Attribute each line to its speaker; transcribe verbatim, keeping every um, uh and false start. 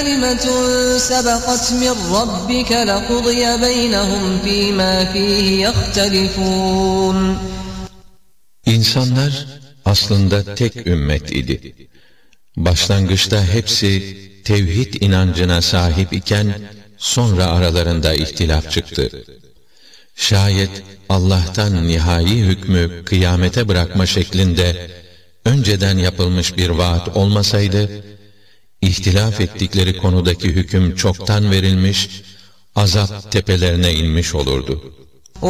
Speaker 1: كَلِمَةٌ سَبَقَتْ مِنْ رَبِّكَ لَقُضِيَ بَيْنَهُمْ فِيمَا فِيهِ يَخْتَلِفُونَ.
Speaker 2: İnsanlar aslında tek ümmet idi. Başlangıçta hepsi tevhid inancına sahip iken sonra aralarında ihtilaf çıktı. Şayet Allah'tan nihai hükmü kıyamete bırakma şeklinde önceden yapılmış bir vaat olmasaydı, ihtilaf ettikleri konudaki hüküm çoktan verilmiş, azap tepelerine inmiş olurdu.